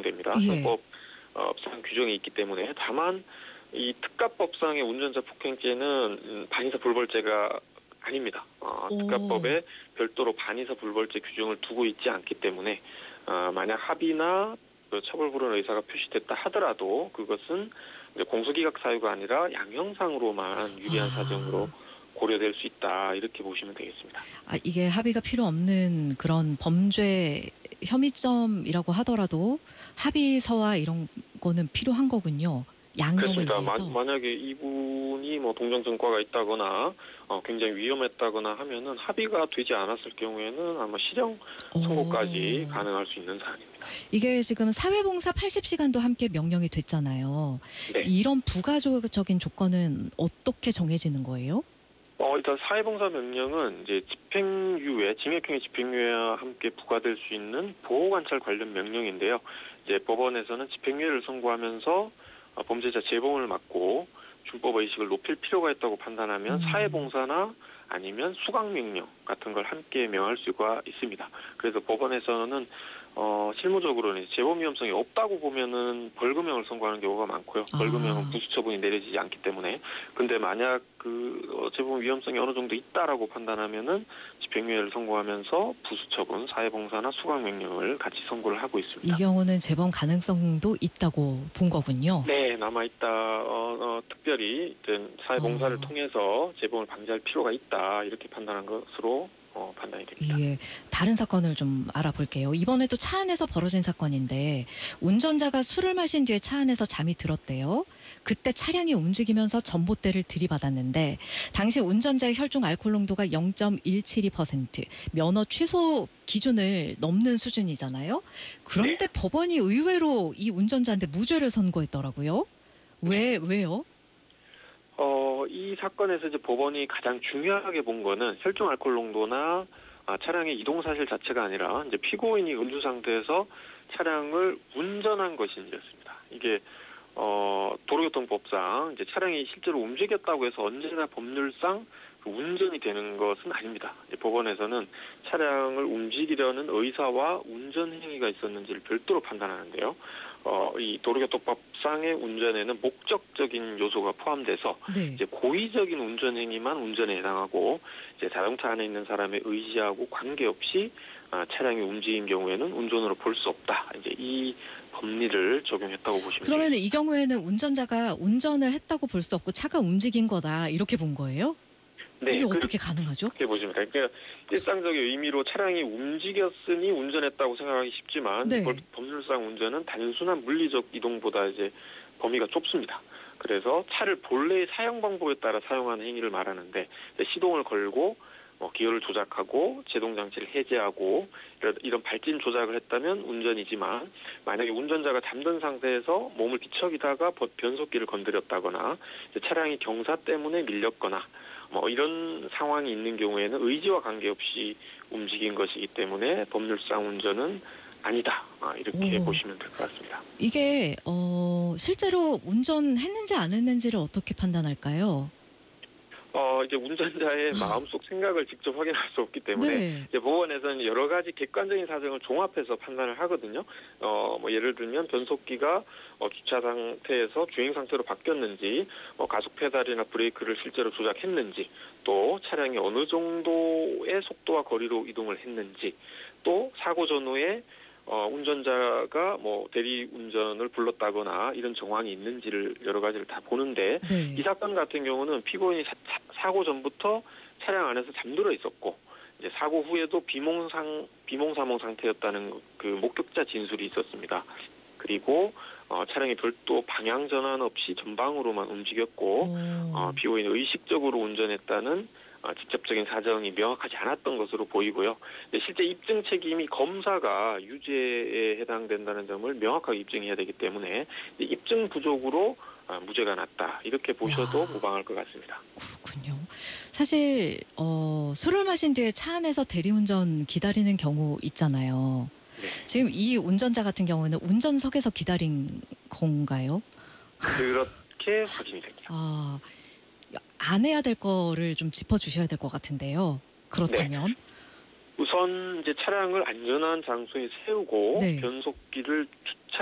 적용됩니다. 예. 형법상 규정이 있기 때문에. 다만 이 특가법상의 운전자 폭행죄는 반의사 불벌죄가 아닙니다. 특가법에 별도로 반의사 불벌죄 규정을 두고 있지 않기 때문에 만약 합의나 처벌 불허 의사가 표시됐다 하더라도 그것은 이제 공소기각 사유가 아니라 양형상으로만 유리한 사정으로 고려될 수 있다, 이렇게 보시면 되겠습니다. 이게 합의가 필요 없는 그런 범죄 혐의점이라고 하더라도 합의서와 이런 거는 필요한 거군요. 양형을 그렇습니다. 위해서. 만약에 이분이 뭐 동정증과가 있다거나 굉장히 위험했다거나 하면은 합의가 되지 않았을 경우에는 아마 실형 선고까지 가능할 수 있는 사안입니다. 이게 지금 사회봉사 80시간도 함께 명령이 됐잖아요. 네. 이런 부가적인 조건은 어떻게 정해지는 거예요? 일단 사회봉사 명령은 이제 집행유예, 징역형의 집행유예와 함께 부과될 수 있는 보호관찰 관련 명령인데요. 이제 법원에서는 집행유예를 선고하면서 범죄자 재범을 막고 준법 의식을 높일 필요가 있다고 판단하면 사회봉사나 아니면 수강명령 같은 걸 함께 명할 수가 있습니다. 그래서 법원에서는 실무적으로는 재범 위험성이 없다고 보면은 벌금형을 선고하는 경우가 많고요. 벌금형은 부수처분이 내려지지 않기 때문에. 근데 만약 재범 위험성이 어느 정도 있다라고 판단하면은 집행유예를 선고하면서 부수처분, 사회봉사나 수강명령을 같이 선고를 하고 있습니다. 이 경우는 재범 가능성도 있다고 본 거군요. 네, 남아있다. 특별히 사회봉사를 통해서 재범을 방지할 필요가 있다, 이렇게 판단한 것으로 판단이 됩니다. 예, 다른 사건을 좀 알아볼게요. 이번에 또 차 안에서 벌어진 사건인데 운전자가 술을 마신 뒤에 차 안에서 잠이 들었대요. 그때 차량이 움직이면서 전봇대를 들이받았는데 당시 운전자의 혈중 알코올 농도가 0.172%, 면허 취소 기준을 넘는 수준이잖아요. 그런데 법원이 의외로 이 운전자한테 무죄를 선고했더라고요. 왜요? 이 사건에서 이제 법원이 가장 중요하게 본 거는 혈중 알코올 농도나 차량의 이동 사실 자체가 아니라 이제 피고인이 음주 상태에서 차량을 운전한 것인지였습니다. 이게 도로교통법상 이제 차량이 실제로 움직였다고 해서 언제나 법률상 운전이 되는 것은 아닙니다. 이제 법원에서는 차량을 움직이려는 의사와 운전 행위가 있었는지를 별도로 판단하는데요. 이 도로교통법상의 운전에는 목적적인 요소가 포함돼서 이제 고의적인 운전 행위만 운전에 해당하고 이제 자동차 안에 있는 사람의 의지하고 관계없이 차량이 움직인 경우에는 운전으로 볼 수 없다. 이제 이 법리를 적용했다고 보시면 됩니다. 그러면 이 경우에는 운전자가 운전을 했다고 볼 수 없고 차가 움직인 거다, 이렇게 본 거예요? 네, 이게 어떻게 가능하죠? 그렇게 보시면 돼요. 그러니까 일상적인 의미로 차량이 움직였으니 운전했다고 생각하기 쉽지만 법률상 운전은 단순한 물리적 이동보다 이제 범위가 좁습니다. 그래서 차를 본래의 사용 방법에 따라 사용하는 행위를 말하는데 시동을 걸고 기어를 조작하고 제동 장치를 해제하고 이런 발진 조작을 했다면 운전이지만 만약에 운전자가 잠든 상태에서 몸을 뒤척이다가 변속기를 건드렸다거나 차량이 경사 때문에 밀렸거나 이런 상황이 있는 경우에는 의지와 관계없이 움직인 것이기 때문에 법률상 운전은 아니다, 이렇게 보시면 될 것 같습니다. 이게 실제로 운전했는지 안 했는지를 어떻게 판단할까요? 이제 운전자의 마음속 생각을 직접 확인할 수 없기 때문에 이제 법원에서는 여러 가지 객관적인 사정을 종합해서 판단을 하거든요. 예를 들면 변속기가 주차 상태에서 주행 상태로 바뀌었는지, 가속 페달이나 브레이크를 실제로 조작했는지, 또 차량이 어느 정도의 속도와 거리로 이동을 했는지, 또 사고 전후에 운전자가 대리 운전을 불렀다거나 이런 정황이 있는지를 여러 가지를 다 보는데 이 사건 같은 경우는 피고인이 사고 전부터 차량 안에서 잠들어 있었고 이제 사고 후에도 비몽사몽 상태였다는 그 목격자 진술이 있었습니다. 그리고 차량이 별도 방향 전환 없이 전방으로만 움직였고 피고인이 의식적으로 운전했다는 직접적인 사정이 명확하지 않았던 것으로 보이고요. 실제 입증 책임이 검사가 유죄에 해당된다는 점을 명확하게 입증해야 되기 때문에 입증 부족으로 무죄가 났다, 이렇게 보셔도 무방할 것 같습니다. 그렇군요. 사실 술을 마신 뒤에 차 안에서 대리운전 기다리는 경우 있잖아요. 지금 이 운전자 같은 경우는 운전석에서 기다린 건가요? 그렇게 확인이 됩니다. 안 해야 될 거를 좀 짚어주셔야 될 것 같은데요. 그렇다면? 우선 이제 차량을 안전한 장소에 세우고 변속기를